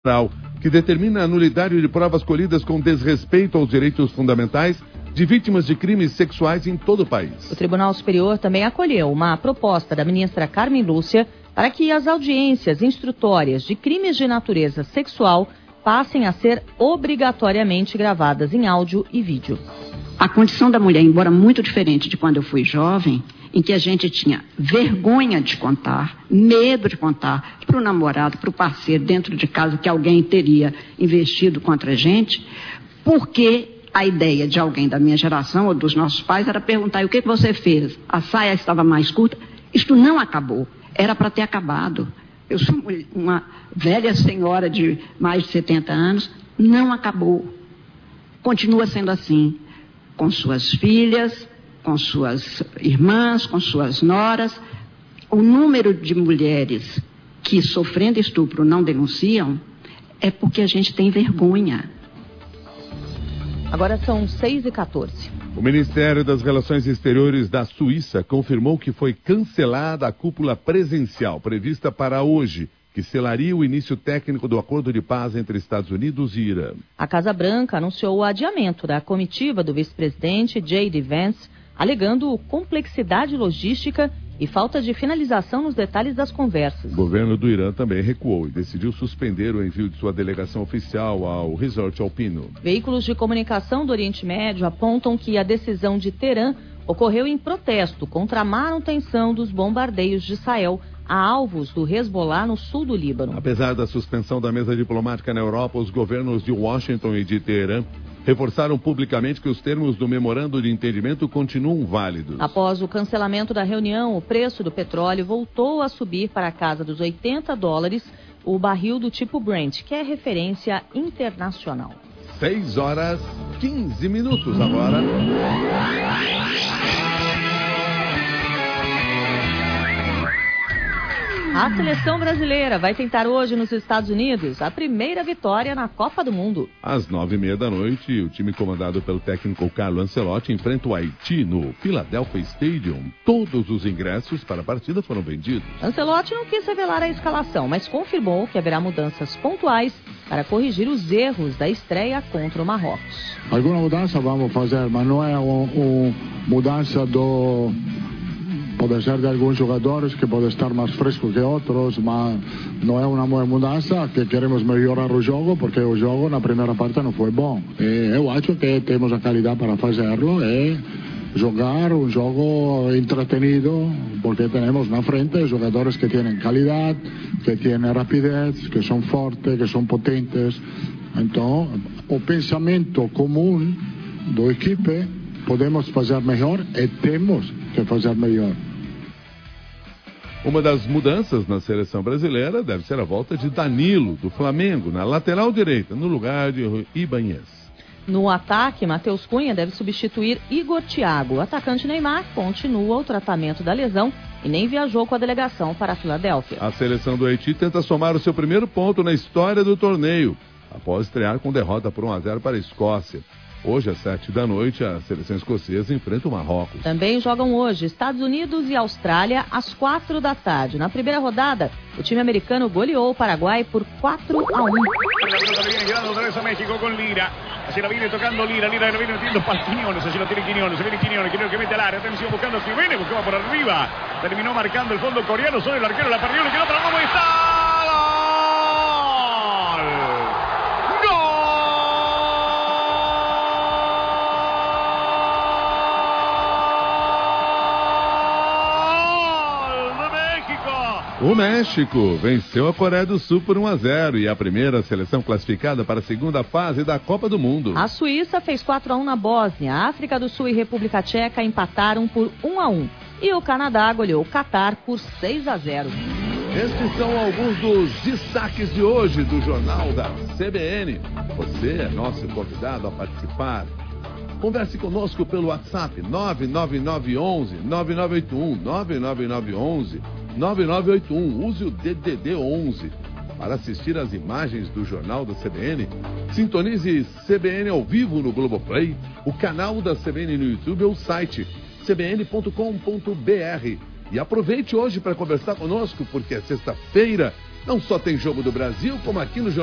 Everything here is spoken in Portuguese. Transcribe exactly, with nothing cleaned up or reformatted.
que determina a nulidade de provas colhidas com desrespeito aos direitos fundamentais de vítimas de crimes sexuais em todo o país. O Tribunal Superior também acolheu uma proposta da ministra Carmen Lúcia para que as audiências instrutórias de crimes de natureza sexual passem a ser obrigatoriamente gravadas em áudio e vídeo. A condição da mulher, embora muito diferente de quando eu fui jovem, em que a gente tinha vergonha de contar, medo de contar para o namorado, para o parceiro, dentro de casa, que alguém teria investido contra a gente, porque a ideia de alguém da minha geração ou dos nossos pais era perguntar: o que você fez? A saia estava mais curta? Isto não acabou. Era para ter acabado. Eu sou uma velha senhora de mais de setenta anos. Não acabou. Continua sendo assim. Com suas filhas, com suas irmãs, com suas noras. O número de mulheres que, sofrendo estupro, não denunciam é porque a gente tem vergonha. Agora são seis e quatorze. O Ministério das Relações Exteriores da Suíça confirmou que foi cancelada a cúpula presencial prevista para hoje, que selaria o início técnico do acordo de paz entre Estados Unidos e Irã. A Casa Branca anunciou o adiamento da comitiva do vice-presidente J D Vance, alegando complexidade logística e falta de finalização nos detalhes das conversas. O governo do Irã também recuou e decidiu suspender o envio de sua delegação oficial ao resort alpino. Veículos de comunicação do Oriente Médio apontam que a decisão de Teherã ocorreu em protesto contra a manutenção dos bombardeios de Israel a alvos do Hezbollah no sul do Líbano. Apesar da suspensão da mesa diplomática na Europa, os governos de Washington e de Teherã reforçaram publicamente que os termos do memorando de entendimento continuam válidos. Após o cancelamento da reunião, o preço do petróleo voltou a subir para a casa dos oitenta dólares, o barril do tipo Brent, que é referência internacional. seis horas e quinze minutos agora. A seleção brasileira vai tentar hoje nos Estados Unidos a primeira vitória na Copa do Mundo. Às nove e meia da noite, o time comandado pelo técnico Carlo Ancelotti enfrenta o Haiti no Philadelphia Stadium. Todos os ingressos para a partida foram vendidos. Ancelotti não quis revelar a escalação, mas confirmou que haverá mudanças pontuais para corrigir os erros da estreia contra o Marrocos. Alguma mudança vamos fazer, mas não é uma mudança do... Pode ser de alguns jogadores que podem estar mais frescos que outros, mas não é uma mudança que queremos melhorar o jogo, porque o jogo na primeira parte não foi bom. E eu acho que temos a qualidade para fazê-lo e jogar um jogo entretenido, porque temos na frente jogadores que têm qualidade, que têm rapidez, que são fortes, que são potentes. Então, o pensamento comum da equipe, podemos fazer melhor e temos que fazer melhor. Uma das mudanças na seleção brasileira deve ser a volta de Danilo, do Flamengo, na lateral direita, no lugar de Ibanez. No ataque, Matheus Cunha deve substituir Igor Thiago. O atacante Neymar continua o tratamento da lesão e nem viajou com a delegação para a Filadélfia. A seleção do Haiti tenta somar o seu primeiro ponto na história do torneio, após estrear com derrota por um a zero para a Escócia. Hoje, às sete da noite, a seleção escocesa enfrenta o Marrocos. Também jogam hoje Estados Unidos e Austrália às quatro da tarde. Na primeira rodada, o time americano goleou o Paraguai por quatro a um. Se la viene tocando Lira, Lira lo viene metiendo para Quiñones, allí lo tiene Quiñones, se viene Quiñones, Quiñones que mete al área, atención buscando a Jiménez, buscaba por arriba, terminó marcando el fondo coreano, sobre el arquero, la perdió, le quedó para cómo está. O México venceu a Coreia do Sul por um a zero e é a primeira seleção classificada para a segunda fase da Copa do Mundo. A Suíça fez quatro a um na Bósnia, a África do Sul e República Tcheca empataram por um a um e o Canadá goleou o Catar por seis a zero. Estes são alguns dos destaques de hoje do Jornal da C B N. Você é nosso convidado a participar. Converse conosco pelo WhatsApp nove nove nove um um nove nove oito um, nove nove nove um um nove nove oito um. Use o D D D onze para assistir às imagens do Jornal da C B N. Sintonize C B N ao vivo no Globoplay, o canal da C B N no YouTube ou o site c b n ponto com ponto b r. E aproveite hoje para conversar conosco, porque é sexta-feira, não só tem Jogo do Brasil, como aqui no Jornal